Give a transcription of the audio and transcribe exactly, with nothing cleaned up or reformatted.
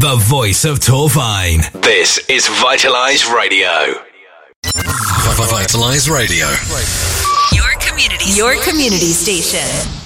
the voice of Torfine. This is Vitalize Radio. Vitalize Radio. Your community, your community station.